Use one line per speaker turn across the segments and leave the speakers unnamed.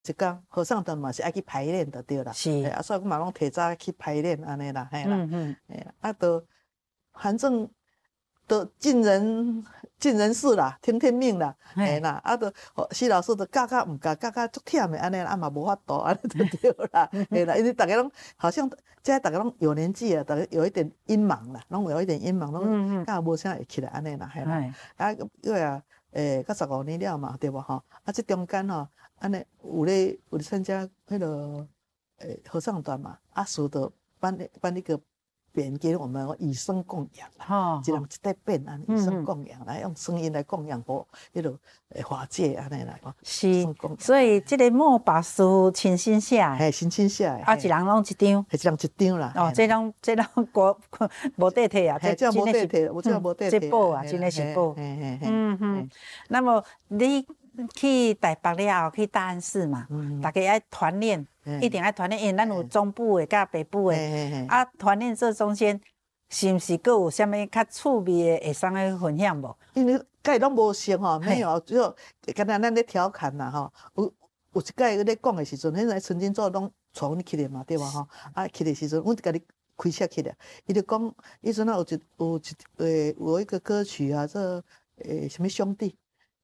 一工和尚团嘛是爱去排练的对啦，
是
啊，所以我嘛拢提早去排练安尼啦，嘿啦，嘿啦，啊，反正都尽人事啦，听天命啦，嘿啦，啊，徐老师都教唔教，教足忝的安尼，啊嘛无法度，安尼就对啦，嘿啦，因为大家拢好像现在大家拢有年纪啊，大家有一点阴芒啦，拢有一点阴芒，拢教无啥会起来安尼啦，嘿啦，啊，因为啊，到15年了嘛，对无吼，啊，这中间吼，安尼有咧参加迄个合唱团嘛，啊，所的办那个。变给我们以声供养啦，一人一块变啊，以声供养来用声音来供养佛，迄落法界安尼来讲。
是，所以这个墨宝书亲身写的，
嘿，亲身写的。
啊，一人拢一张，
一人一张啦。
哦，这拢国无得摕啊，
这真无得摕，我这无得摕。
这宝啊，真的是宝。那么你去台北了后去大安寺嘛，大家爱团练。一定爱团练，因为咱有中部的甲北部的，啊，团练这中间是毋是阁有啥物较趣味的会使来分享无？
因为甲伊拢无熟吼，没有，就敢若咱咧调侃啦吼。有一届咧讲的时阵，迄个曾经做拢带阮去的嘛，对吧吼？啊，去的时阵，阮就甲你开车去的，伊就讲，迄阵啊有一个歌曲啊，这什么兄弟，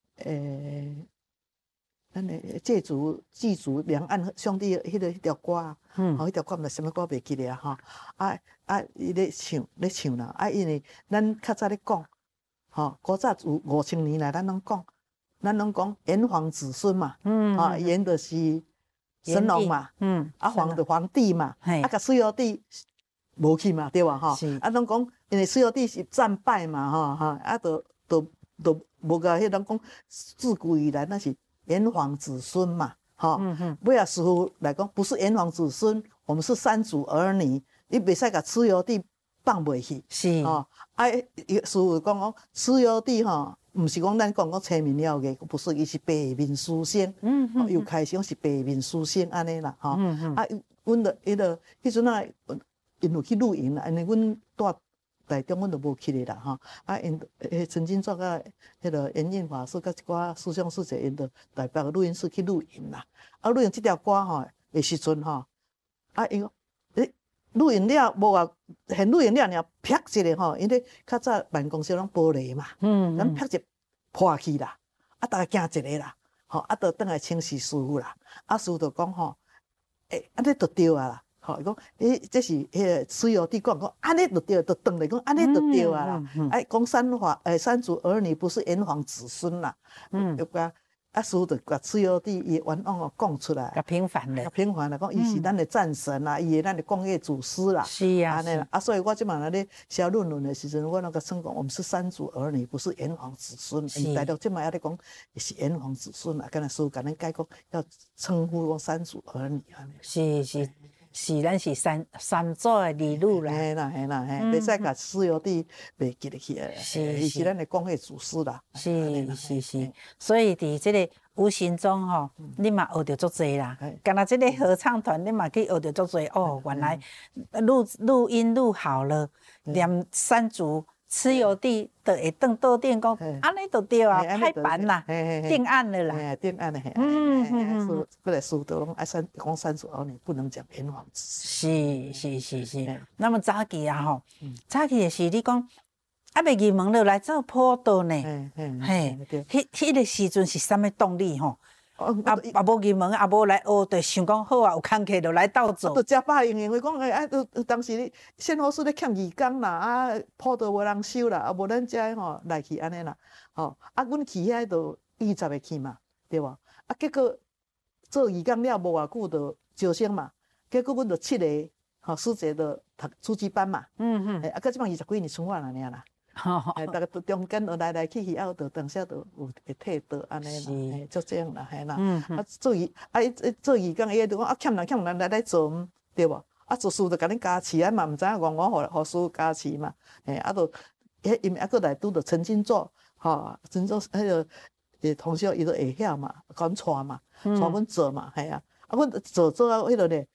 咱的祭祖两岸兄弟迄条歌啊，迄条歌毋知什么歌袂记咧吼，伊咧唱啦，因为咱较早咧讲，古早有5000年来，咱拢讲炎黄子孙嘛，炎的是神农嘛，黄的皇帝嘛，甲隋炀帝无去嘛，对吧吼？拢讲因为隋炀帝是战败嘛，都无甲迄人讲自古以来那是。炎黄子孙嘛，尾啊师傅来讲，不是炎黄子孙，我们是三祖儿女，你袂使甲蚩尤帝放袂去，
是
师傅讲蚩尤帝毋是讲咱讲青面了嘅，不是，伊是白面书生，又开始是白面书生安尼啦，阮著迄阵啊，因有去露营啦，因为阮住台中，阮就无去咧啦，因曾经做个迄个圆印法师，甲一寡师兄师姐，因着台北录音室去录音啦。录音这条歌的时阵因录音了无啊，现录音了尔啪一个因为较早办公室拢玻璃嘛，咱啪一破去啦，大家惊一个啦，就倒来请示师傅啦，师傅就讲安尼就对啊啦。伊讲，这是迄个蚩尤帝讲安尼就对，就转来讲安尼就对啊啦。讲三祖儿女不是炎黄子孙啦。师傅就把蚩尤帝伊冤枉讲出来，
甲平反了，
讲伊是咱的战神啦，伊是咱的工业祖师啦。
是啊，
安尼啦。所以我即马咧写论文的时阵，我那个称讲，我们是三祖儿女，不是炎黄子孙。大陆即马也咧讲，是炎黄子孙啦。刚才师傅甲咱解讲，要称呼讲三祖儿女安尼。
是，咱是三祖的儿女啦。
嘿啦，袂使甲蚩尤帝袂记得去的。伊是咱的工业祖师啦。
是，所以伫即个无形中你嘛学着足侪啦。干那即个合唱团，你嘛去学着足侪哦。原来录音录好了，连三祖蚩尤帝就会倒电讲，安尼就对啊，拍板啦，定案了啦。
定案了。过来师傅都拢爱讲三祖儿女，不能讲炎黄子孙。
是。那么早期啊早期的是你讲未入门就来做普渡呢。迄个时阵是啥物动力无入门，无来学，就想讲好啊，有空课就来斗做。
就食饱用话讲，当时献佛寺咧欠义工啦，普渡无人收啦，无咱遮来去安尼啦，阮去遐就20个去嘛，对无？结果做义工了无偌久就招生嘛，结果阮就7个师姐就读初级班嘛，到即摆20几年剩我啦啦。大家都中间来去，就当时就有会退倒安尼啦，就这样啦，啦。做义工，伊就讲欠人来做，对无？做事就甲恁加持嘛，毋知影我互师加持嘛，就因为佫来拄着陈金座，陈金座迄个同学伊都会晓嘛，甲阮带嘛，带阮做嘛，阮做迄落咧，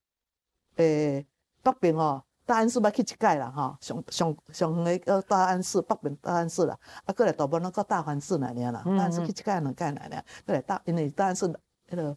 北边大安寺捌去一届啦，上远的大安寺，北边大安寺啦，过来大部分拢到大梵寺来啦，大安寺去一届2届来啦，过来因为大安寺迄个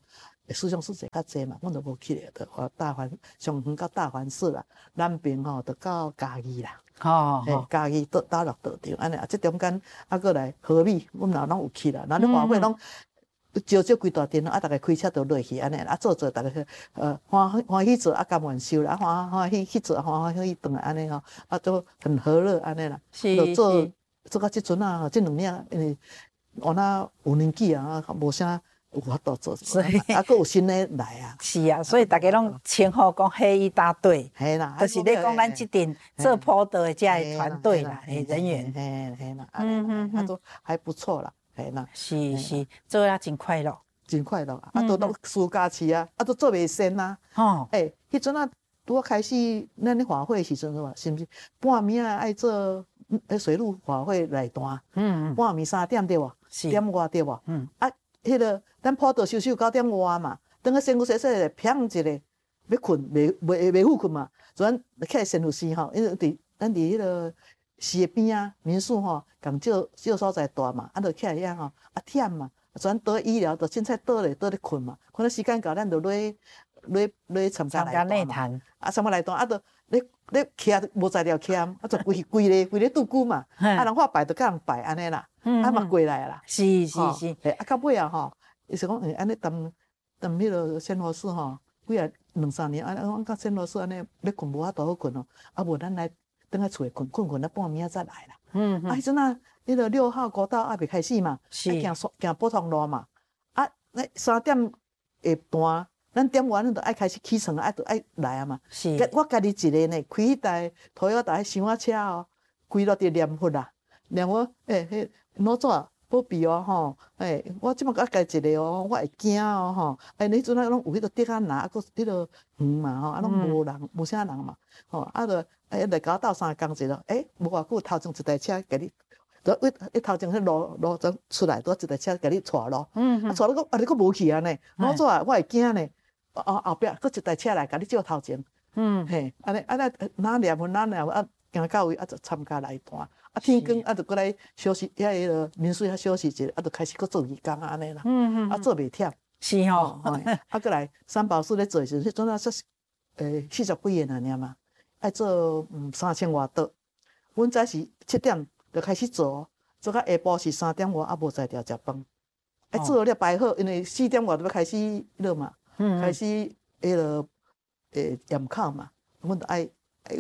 师兄师姐较济嘛，阮就无去咧，就大环上远到大环寺啦，南边吼就到嘉义啦。
哦，
嘉义打落道场安尼啊，即中间啊，过来和美，阮也拢有去啦。然后咧华会拢招几大电啊，逐个开车就落去安尼啊，做逐个欢喜做啊，甘愿受啦，欢喜去做，欢喜转来安尼吼，啊都很和乐安尼啦。就做到即阵啊，吼，即2领因为我那有年纪啊，无啥。有法度做，所以啊，佫有新的来啊。
是啊，所以大家拢称呼讲黑一大队，
系啦，
就是咧讲咱即阵做坡道的这的团队啦，人员，
嘿啦，啊都还不错啦，嘿啦。
是，做啊真快乐，
真快乐啊！都暑假期啊，都做袂先啊。
哦，
迄阵啊，拄开始咱咧华会时阵嘛，是毋是半暝啊爱做水陆华会来单？半暝3点对无？4点外对无？啊，迄个咱坡道收9点外嘛，等个身躯洗洗咧，偏一个要困，袂赴困嘛。转起来身躯洗吼，因为咱伫迄个溪边啊，民宿吼，共少所在大嘛，啊，就起来遐吼，啊忝嘛，转倒医疗，就凊彩倒咧困嘛。可能时间到，咱就落参加内谈，啊，参加内谈，啊，就咧徛无才调徛，啊，就规咧拄久嘛，啊，人发拜就甲人拜安尼啦，啊嘛过来啦。
是，
啊，到尾啊吼，伊是讲安尼踮迄落仙罗寺吼，几啊2-3年，安尼甲仙罗寺安尼要困无法度好困哦，啊无咱来等下厝困啊半暝再来啦。啊，迄阵啊，迄个6号国道还袂开始嘛，行普通路嘛，啊，那3点下半，咱点完就爱开始起床啊，就爱来啊嘛。是，我家己一个呢，开迄台Toyota迄箱仔车哦，规路伫念佛啦，念佛迄哪怎？保庇哦吼，我即马甲家一个哦，我会惊哦吼，迄阵啊拢有迄个竹仔拿，啊，佫迄个园嘛吼，啊拢无人，无啥人嘛，吼，啊着来甲我斗3工一咯，无偌久头前一台车甲你，头前迄路怎出来，拄一台车甲你带咯，啊带你佫无去安尼，哪怎我会惊呢？后壁佫一台车来甲你照头前，嘿，安尼哪念佛啊，行到位啊就参加来单。啊，天光啊，就过来休息，迄个民宿遐休息一下，啊，就开始佫做义工啊，安尼啦，啊，做袂忝。
是吼，
啊，过来三宝寺咧做时，迄阵啊，40几个尔嘛，爱做3000外桌。阮早是7点就开始做，做到下晡是3点外，啊，无才调食饭。做了摆好，因为4点外就要开始迄落嘛，开始迄落验考嘛，阮就爱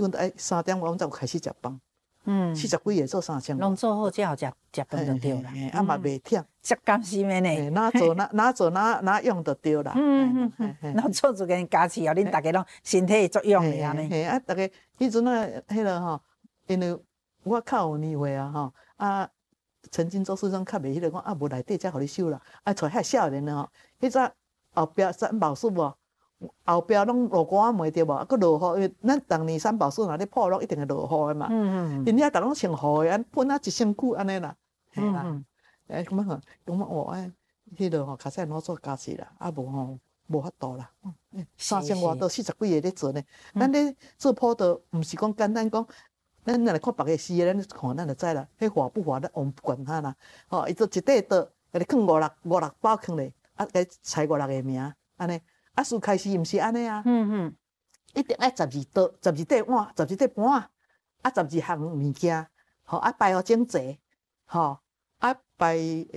3点外，阮才有开始食饭。40几个做3000，
拢做好之后食饭就对啦，
啊嘛袂忝，
足甘心的呢。
哪用就对啦。
那做一件家事后，恁大家拢身体作用的安尼。
啊，大家迄阵啊，迄个吼，因为我较有年岁啊吼，啊，曾经做师兄较袂迄个讲啊，无内底才互你收啦，啊，带遐少年的吼，迄阵后壁三宝树无。后壁拢落寒梅对无，啊，佫落雨，因为咱逐年三宝树若咧破落，一定会落雨的嘛。因遐逐拢穿雨的，喷啊一身躯安尼啦，嘿啦。感觉哦，迄落吼，较早哪做家事啦，啊无吼，无法度啦。3000外桌40几个咧做呢，咱咧做坡道，毋是讲简单讲，咱若来看别个事的，咱看咱就知啦。迄划不划，咱我们不管他啦。吼，伊做一块道，甲你放五六包放咧，啊，甲猜5、6个名，安尼。啊，事开始毋是安尼啊，一定爱12桌、12块碗、12块半，啊，12项物件，吼，啊摆好整齐，吼，啊摆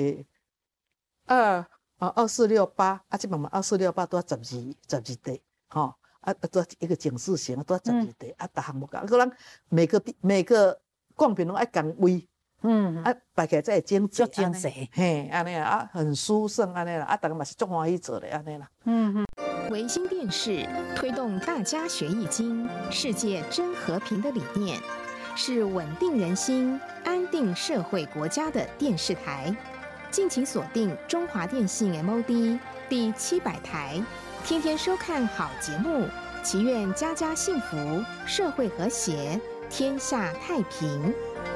2468，啊，即嘛2468拄啊12块，吼，啊拄一个警示型，拄啊12块，啊，逐项无共，可能每个贡品拢爱共位。啊，摆起来才会整齐，
整齐，
嘿，安尼啊，很殊胜安尼啦，啊，大家嘛是足欢喜做的安尼啦。
维新电视推动大家学易经、世界真和平的理念，是稳定人心、安定社会国家的电视台。敬请锁定中华电信 MOD 第700台，天天收看好节目，祈愿家家幸福，社会和谐，天下太平。